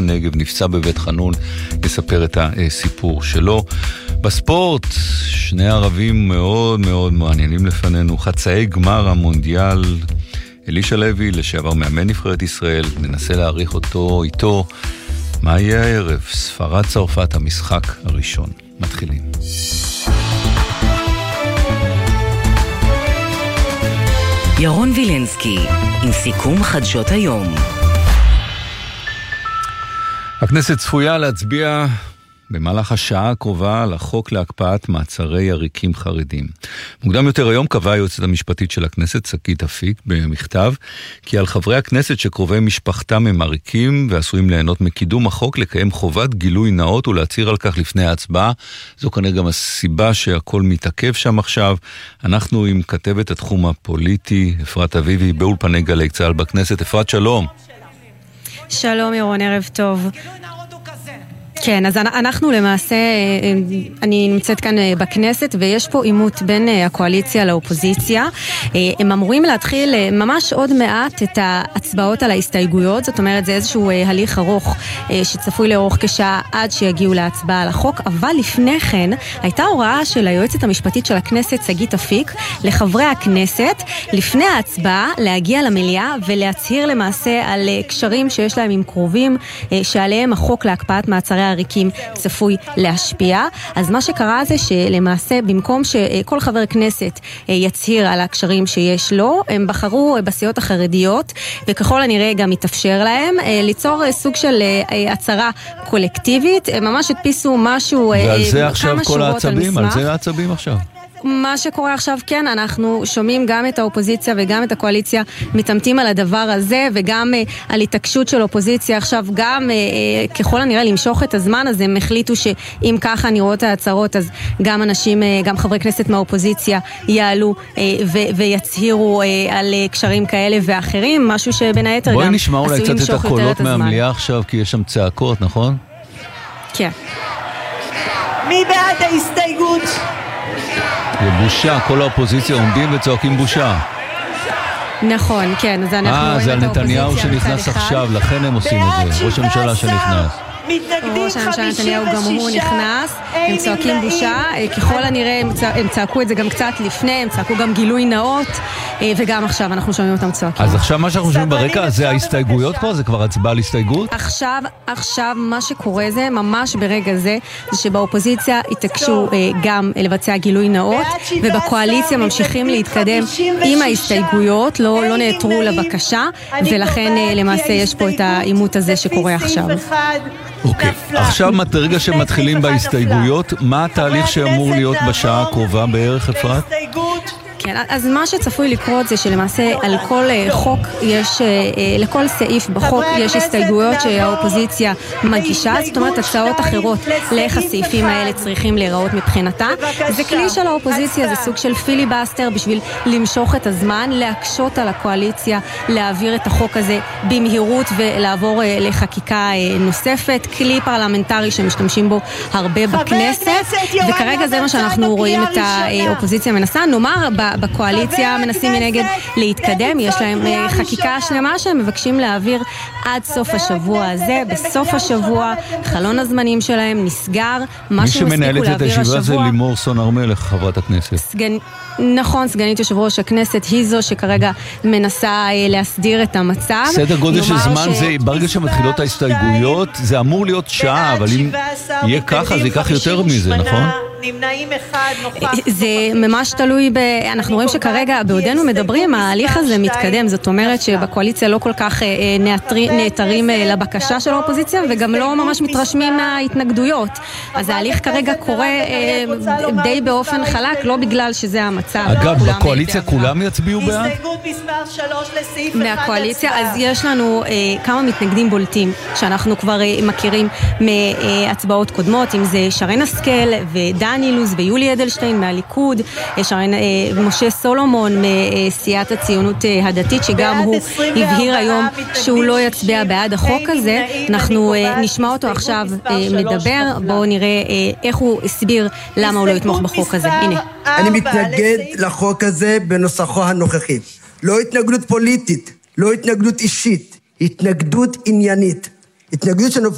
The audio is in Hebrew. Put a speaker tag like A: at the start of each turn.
A: הנגב, נפצע בבית חנון, יספר את הסיפור שלו. בספורט, שני ערבים מאוד מאוד מעניינים לפנינו, חצאי גמר המונדיאל, אלישע לוי, לשעבר מאמן נבחרת ישראל, ננסה להעריך אותו איתו. מה יהיה הערב? ספרד צרפת, המשחק הראשון. מתחילים.
B: ירון וילנסקי, עם סיכום חדשות היום.
A: הכנסת צפויה להצביע במהלך השעה הקרובה על החוק להקפאת מעצרי עריקים חרדים. מוקדם יותר היום קבעה היועצת המשפטית של הכנסת, שגית אפיק, במכתב, כי על חברי הכנסת שקרובי משפחתם הם עריקים ועשויים ליהנות מקידום החוק לקיים חובת גילוי נאות ולהצהיר על כך לפני ההצבעה. זו כנראה גם הסיבה שהכל מתעכב שם עכשיו. אנחנו עם כתבת התחום הפוליטי, אפרת אביבי, באולפני גלי צה"ל בכנסת. אפרת, שלום.
C: שלום ירון, ערב טוב. כן, אז אנחנו למעשה, אני נמצאת כאן בכנסת ויש פה עימות בין הקואליציה לאופוזיציה. הם אמורים להתחיל ממש עוד מעט את ההצבעות על ההסתייגויות, זאת אומרת זה איזשהו הליך ארוך שצפוי לאורך כשעה עד שיגיעו להצבעה על החוק, אבל לפני כן הייתה הוראה של היועצת המשפטית של הכנסת, שגית אפיק, לחברי הכנסת לפני ההצבעה להגיע למליאה ולהצהיר למעשה על קשרים שיש להם עם קרובים שעליהם החוק להקפאת מעצרי העריקים צפוי להשפיע. אז מה שקרה זה שלמעשה במקום שכל חבר כנסת יצהיר על הקשרים שיש לו, הם בחרו בסיעות החרדיות, וככל הנראה גם יתאפשר להם ליצור סוג של הצהרה קולקטיבית. הם ממש הדפיסו משהו,
A: ועל זה עכשיו כל העצבים, על זה העצבים עכשיו.
C: מה שקורה עכשיו, כן, אנחנו שומעים גם את האופוזיציה וגם את הקואליציה מתעמתים על הדבר הזה, וגם על התעקשות של אופוזיציה עכשיו גם ככל הנראה למשוך את הזמן, אז הם החליטו שאם ככה נראות ההצהרות, אז גם אנשים, גם חברי כנסת מהאופוזיציה יעלו ויצהירו על קשרים כאלה ואחרים, משהו שבין היתר גם
A: נשמע אולי קצת את הקולות מהמליאה עכשיו, כי יש שם צעקות, נכון?
C: כן.
D: מי בעד ההסתייגות?
A: בושה, כל האופוזיציה עומדים וצועקים בושה.
C: נכון, כן, אז אנחנו רואים את
A: זה על
C: האופוזיציה
A: נתניהו שנכנס עכשיו, לכן הם עושים את זה, ראש הממשלה שנכנס.
C: ראש הממשלה נתניהו גם הוא נכנס, הם צועקים בושה, ככל הנראה הם צעקו את זה גם קצת לפני, הם צעקו גם גילוי נאות, וגם עכשיו אנחנו שומעים אותם צועקים.
A: אז עכשיו מה שאנחנו שומעים ברקע זה ההסתייגויות כבר? זה כבר הצבעה על הסתייגות?
C: עכשיו מה שקורה זה, ממש ברגע זה, זה שבאופוזיציה התעקשו גם לבצע גילוי נאות, ובקואליציה ממשיכים להתקדם עם ההסתייגויות, לא נעתרו לבקשה, ולכן למעשה יש פה את העימות הזה שקורה עכשיו.
A: אוקיי, עכשיו ברגע שמתחילים בהסתייגויות, מה התהליך שאמור להיות בשעה הקרובה בערך, אפרת?
C: כן, אז מה שצפוי לקרות זה שלמעשה על כל חוק יש, לכל סעיף בחוק יש הסתייגויות שהאופוזיציה מגישה, זאת אומרת הצעות אחרות לאיך הסעיפים האלה צריכים להיראות מבחינתה. זה כלי של האופוזיציה, זה סוג של פיליבסטר בשביל למשוך את הזמן, להקשות על הקואליציה, להעביר את החוק הזה במהירות ולעבור לחקיקה נוספת, כלי פרלמנטרי שמשתמשים בו הרבה בכנסת, וכרגע זה מה שאנחנו רואים את האופוזיציה מנסה. נאמר, בקואליציה מנסים מנגד להתקדם, יש להם חקיקה שלמה שהם מבקשים להעביר עד סוף השבוע הזה. בסוף השבוע חלון הזמנים שלהם נסגר, מה שהם הספיקו להעביר השבוע. מי שמנהלת את הישיבה זה לימור סון הר מלך, חברת הכנסת. נכון, סגנית יושב ראש הכנסת היא זו שכרגע מנסה להסדיר את המצב.
A: סדר גודל של זמן זה, ברגע שמתחילות ההסתייגויות, זה אמור להיות שעה, אבל אם יהיה ככה, זה ייקח יותר מזה, נכון?
D: נמנעים אחד, נוכח.
C: זה ממש תלוי אנחנו רואים שכרגע בעודנו מדברים, ההליך הזה מתקדם, זאת אומרת שבקואליציה לא כל כך נעתרים לבקשה של האופוזיציה, וגם לא ממש מתרשמים מההתנגדויות. אז ההליך כרגע קורה די באופן חלק, לא בגלל שזה המצב.
A: אגב, בקואליציה כולם יצביעו בעד?
D: הסתייגות מספר 3 לסעיף 1.
C: מהקואליציה, אז יש לנו כמה מתנגדים בולטים, שאנחנו כבר מכירים מהצבעות קודמות, אם זה שרן השכל ודן אילוז ויולי אדלשטיין מהליכוד, משה סולומון מסיעת הציונות הדתית, שגם הוא הבהיר היום שהוא לא יצביע בעד החוק הזה. אנחנו נשמע אותו עכשיו מדבר, בואו נראה איך הוא הסביר למה הוא לא יתמוך בחוק הזה. הנה.
E: אני מתנגד לחוק הזה בנוסחו הנוכחי. לא התנגדות פוליטית, לא התנגדות אישית, התנגדות עניינית. התנגדות